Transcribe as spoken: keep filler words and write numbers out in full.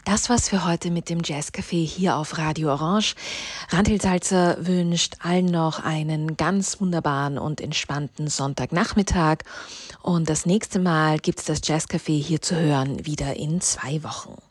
Das war's für heute mit dem Jazzcafé hier auf Radio Orange. Ranthil Salzer wünscht allen noch einen ganz wunderbaren und entspannten Sonntagnachmittag. Und das nächste Mal gibt's das Jazzcafé hier zu hören wieder in zwei Wochen.